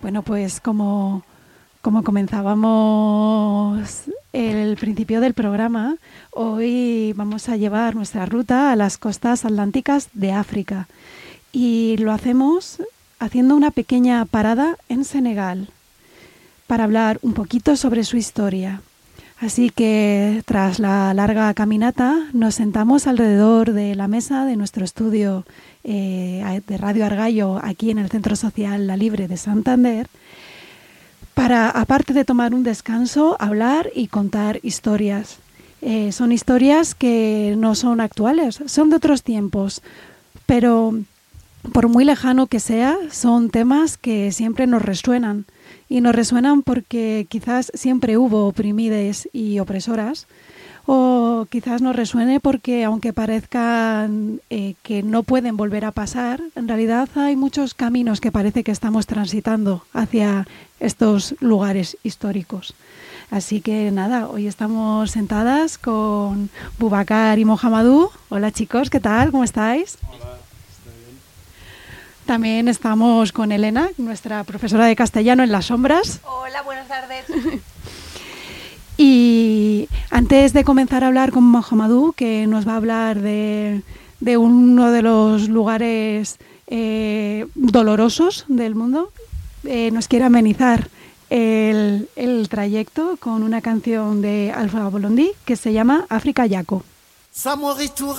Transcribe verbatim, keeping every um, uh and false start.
Bueno, pues como, como comenzábamos el principio del programa, hoy vamos a llevar nuestra ruta a las costas atlánticas de África y lo hacemos haciendo una pequeña parada en Senegal para hablar un poquito sobre su historia. Así que tras la larga caminata nos sentamos alrededor de la mesa de nuestro estudio eh, de Radio Argallo aquí en el Centro Social La Libre de Santander para, aparte de tomar un descanso, hablar y contar historias. Eh, son historias que no son actuales, son de otros tiempos, pero por muy lejano que sea, son temas que siempre nos resuenan. Y nos resuenan porque quizás siempre hubo oprimides y opresoras, o quizás nos resuene porque aunque parezcan eh, que no pueden volver a pasar, en realidad hay muchos caminos que parece que estamos transitando hacia estos lugares históricos. Así que nada, hoy estamos sentadas con Boubacar y Mohamedou. Hola chicos, ¿qué tal? ¿Cómo estáis? Hola. También estamos con Elena, nuestra profesora de castellano en Las Sombras. Hola, buenas tardes. Y antes de comenzar a hablar con Mohamedou, que nos va a hablar de, de uno de los lugares eh, dolorosos del mundo, eh, nos quiere amenizar el, el trayecto con una canción de Alpha Blondy que se llama Africa Yako. Samori Touré,